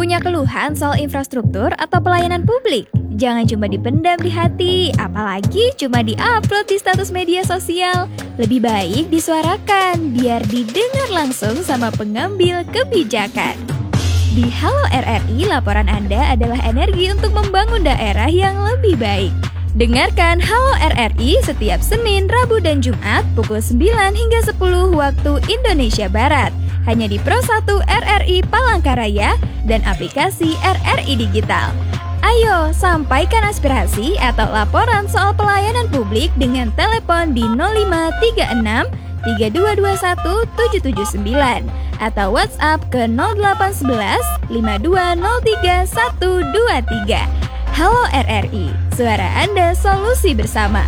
Punya keluhan soal infrastruktur atau pelayanan publik? Jangan cuma dipendam di hati, apalagi cuma di-upload di status media sosial. Lebih baik disuarakan, biar didengar langsung sama pengambil kebijakan. Di Halo RRI, laporan Anda adalah energi untuk membangun daerah yang lebih baik. Dengarkan Halo RRI setiap Senin, Rabu, dan Jumat pukul 9 hingga 10 waktu Indonesia Barat. Hanya di Pro 1 RRI Palangkaraya dan aplikasi RRI Digital. Ayo, sampaikan aspirasi atau laporan soal pelayanan publik dengan telepon di 0536 3221 779 atau WhatsApp ke 0811 5203 123. Halo RRI, suara Anda solusi bersama.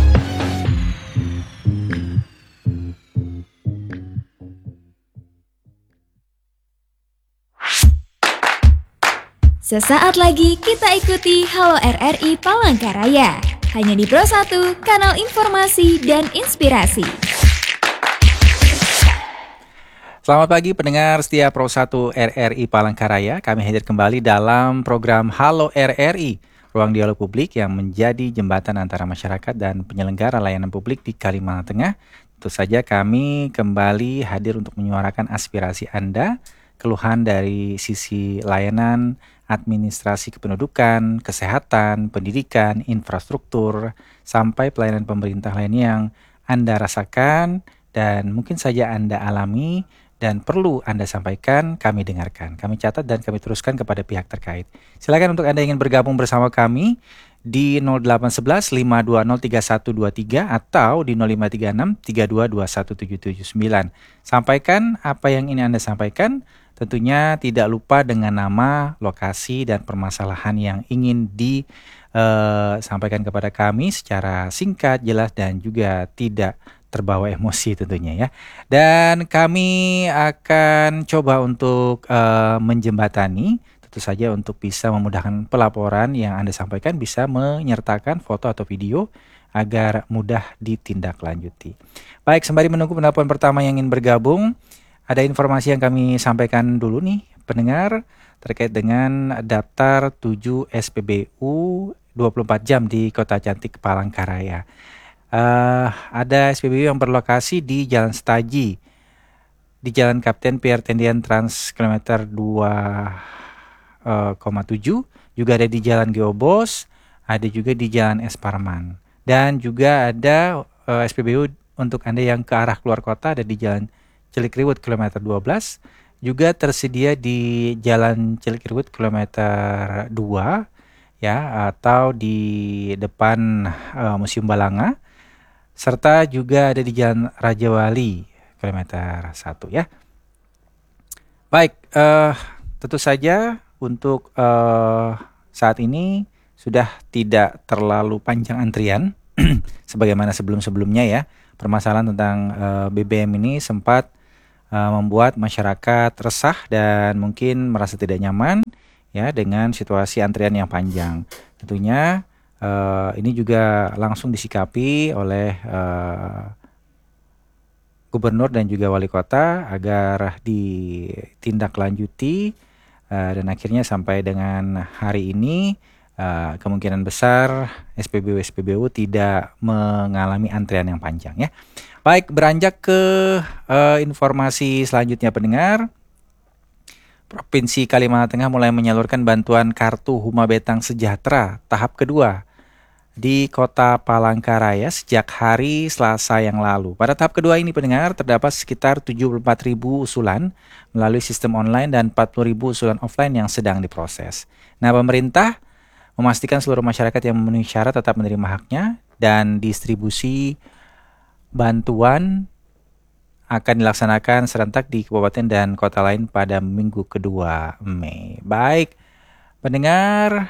Sesaat lagi kita ikuti Halo RRI Palangkaraya. Hanya di Pro 1, kanal informasi dan inspirasi. Selamat pagi pendengar setia Pro 1 RRI Palangkaraya. Kami hadir kembali dalam program Halo RRI, ruang dialog publik yang menjadi jembatan antara masyarakat dan penyelenggara layanan publik di Kalimantan Tengah. Tentu saja kami kembali hadir untuk menyuarakan aspirasi Anda, keluhan dari sisi layanan, administrasi kependudukan, kesehatan, pendidikan, infrastruktur, sampai pelayanan pemerintah lainnya yang Anda rasakan dan mungkin saja Anda alami dan perlu Anda sampaikan, kami dengarkan. Kami catat dan kami teruskan kepada pihak terkait. Silakan untuk Anda yang ingin bergabung bersama kami di 0811 520 3123 atau di 0536 3221 779. Sampaikan apa yang ingin Anda sampaikan. Tentunya tidak lupa dengan nama, lokasi, dan permasalahan yang ingin disampaikan kepada kami secara singkat, jelas, dan juga tidak terbawa emosi tentunya ya. Dan kami akan coba untuk menjembatani, tentu saja untuk bisa memudahkan pelaporan yang Anda sampaikan bisa menyertakan foto atau video agar mudah ditindaklanjuti. Baik, sembari menunggu penelpon pertama yang ingin bergabung, ada informasi yang kami sampaikan dulu nih pendengar terkait dengan daftar 7 SPBU 24 jam di Kota Cantik Palangkaraya. Ada SPBU yang berlokasi di Jalan Setaji, di Jalan Kapten Pierre Tendian Trans kilometer 2,7, juga ada di Jalan Geobos, ada juga di Jalan Es Parman. Dan juga ada SPBU untuk Anda yang ke arah keluar kota ada di Jalan Cilikriwut kilometer 12, juga tersedia di Jalan Cilikriwut kilometer 2 ya, atau di depan Museum Balanga, serta juga ada di Jalan Raja Wali kilometer 1 ya. Baik, tentu saja untuk saat ini sudah tidak terlalu panjang antrian sebagaimana sebelum-sebelumnya ya. Permasalahan tentang BBM ini sempat membuat masyarakat resah dan mungkin merasa tidak nyaman ya dengan situasi antrian yang panjang. Tentunya ini juga langsung disikapi oleh gubernur dan juga wali kota agar ditindaklanjuti dan akhirnya sampai dengan hari ini kemungkinan besar SPBU tidak mengalami antrian yang panjang ya. Baik, beranjak ke informasi selanjutnya pendengar. Provinsi Kalimantan Tengah mulai menyalurkan bantuan kartu Huma Betang Sejahtera tahap kedua di Kota Palangkaraya sejak hari Selasa yang lalu. Pada tahap kedua ini pendengar terdapat sekitar 74.000 usulan melalui sistem online dan 40.000 usulan offline yang sedang diproses. Nah, pemerintah memastikan seluruh masyarakat yang memenuhi syarat tetap menerima haknya dan distribusi bantuan akan dilaksanakan serentak di kabupaten dan kota lain pada minggu kedua Mei. Baik, pendengar,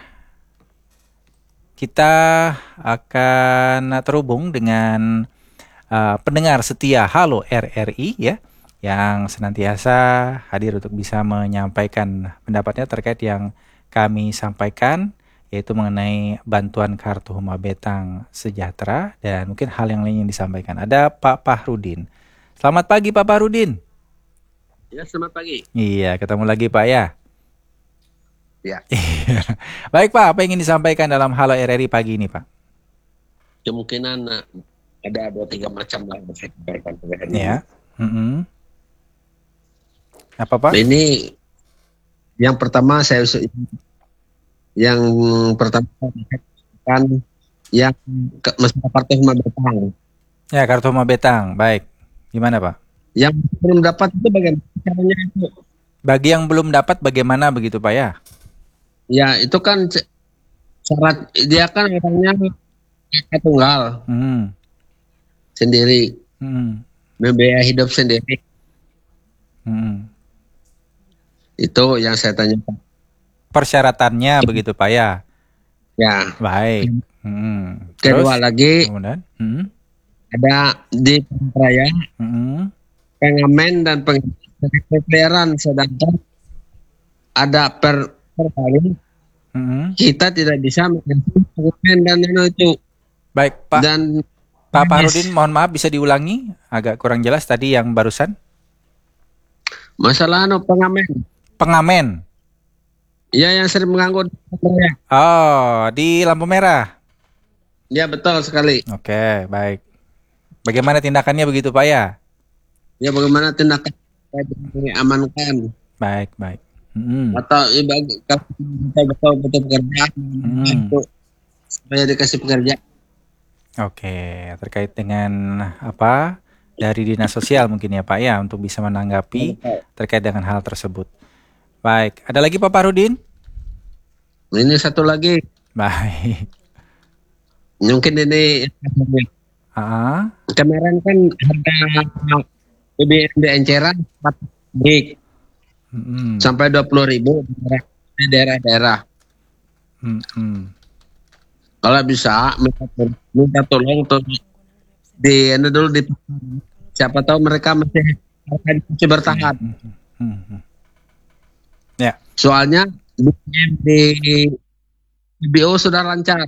kita akan terhubung dengan pendengar setia Halo RRI ya, yang senantiasa hadir untuk bisa menyampaikan pendapatnya terkait yang kami sampaikan, yaitu mengenai bantuan kartu Huma Betang Sejahtera dan mungkin hal yang lain yang disampaikan. Ada Pak Fahrudin. Selamat pagi Pak Fahrudin. Ya, selamat pagi. Iya, ketemu lagi Pak ya. Ya, Baik Pak, apa yang ingin disampaikan dalam Halo RRI pagi ini Pak? kemungkinan ada 2-3 macam lah yang saya sampaikan pada hari ini. Ya. Mm-mm. Apa Pak? Ini yang pertama yang pertama kan yang masalah Partai Huma Betang. Ya, kartu Huma Betang. Baik. Gimana Pak? Yang belum dapat itu bagaimana caranya itu? Bagi yang belum dapat bagaimana begitu Pak ya? Ya itu kan syarat dia kan orangnya tunggal Hmm. sendiri, Hmm. membiayai hidup sendiri. Hmm. Itu yang saya tanyakan. Persyaratannya begitu Pak ya? Ya, Baik. Hmm. kedua Terus? lagi Kemudian? ada di raya Hmm. pengamen dan pembayaran, sedangkan ada per kali Hmm. kita tidak bisa mengasih pengamen dan itu. Baik Pak. Dan Pak Farudin, mohon maaf bisa diulangi? Agak kurang jelas tadi yang barusan. masalah pengamen, Pengamen. ya yang sering mengganggu di raya. Oh, di lampu merah. Ya betul sekali. Oke, baik. Bagaimana tindakannya begitu Pak ya? Ya bagaimana tindakan diamankan Baik, baik. Hmm. atau kalau kita betul pekerjaan untuk supaya dikasih pekerjaan. Oke, terkait dengan apa dari dinas sosial mungkin ya Pak ya untuk bisa menanggapi terkait dengan hal tersebut. Baik, ada lagi Pak Farudin? Ini satu lagi, Baik. mungkin ini Ah, kemarin kan harga BBM di Enceran naik mm, sampai 20.000 di daerah-daerah. Kalau bisa minta tolong tuh di ini dulu di siapa tahu mereka masih bertahan. Ya, Soalnya BBM di BBO sudah lancar.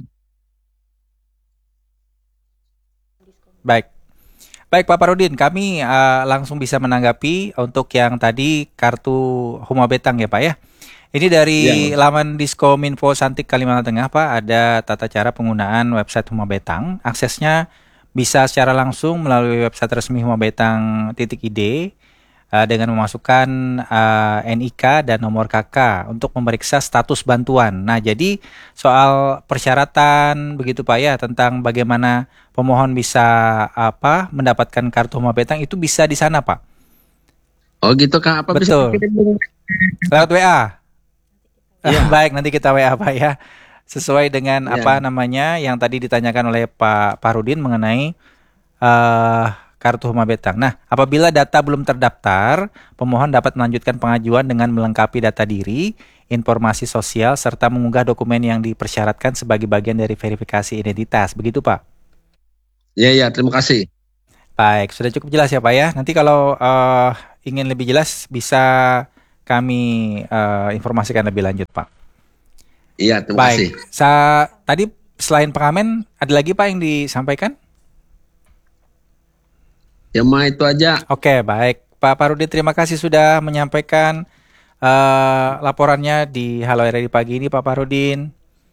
baik. Baik Pak Farudin, kami langsung bisa menanggapi untuk yang tadi kartu Huma Betang ya Pak ya. Ini dari laman Diskominfo Santik Kalimantan Tengah Pak, ada tata cara penggunaan website Huma Betang. Aksesnya bisa secara langsung melalui website resmi humabetang.id dengan memasukkan NIK dan nomor KK untuk memeriksa status bantuan. Nah, jadi soal persyaratan begitu Pak ya tentang bagaimana pemohon bisa mendapatkan kartu Huma Betang itu bisa di sana Pak. Oh gitu Kak, apa Betul. bisa kirim Lewat WA. Ya. Baik, nanti kita WA Pak ya. Sesuai dengan apa namanya yang tadi ditanyakan oleh Pak Farudin mengenai kartu Huma Betang. Nah, apabila data belum terdaftar, pemohon dapat melanjutkan pengajuan dengan melengkapi data diri, informasi sosial, serta mengunggah dokumen yang dipersyaratkan sebagai bagian dari verifikasi identitas. Begitu Pak? Ya, terima kasih. Baik, sudah cukup jelas ya Pak ya. Nanti kalau ingin lebih jelas bisa kami informasikan lebih lanjut Pak. Iya, terima kasih. Tadi selain pengamen, ada lagi Pak yang disampaikan? Ya, itu aja. Oke, baik. Pak Farudin, terima kasih sudah menyampaikan laporannya di Halo RRI pagi ini Pak Farudin.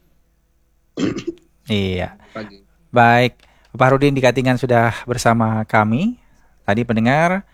Iya. Pagi. Baik, Pak Farudin di Katingan sudah bersama kami. Tadi pendengar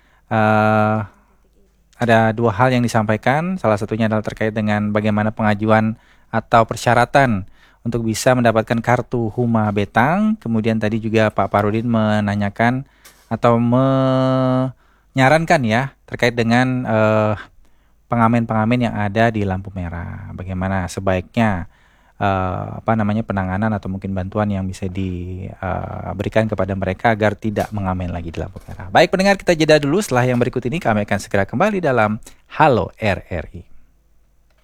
ada dua hal yang disampaikan. Salah satunya adalah terkait dengan bagaimana pengajuan atau persyaratan untuk bisa mendapatkan kartu Huma Betang. Kemudian tadi juga Pak Farudin menanyakan atau menyarankan ya terkait dengan pengamen-pengamen yang ada di lampu merah. Bagaimana sebaiknya penanganan atau mungkin bantuan yang bisa diberikan kepada mereka agar tidak mengamen lagi di lampu merah. Baik pendengar, kita jeda dulu. Setelah yang berikut ini kami akan segera kembali dalam Halo RRI.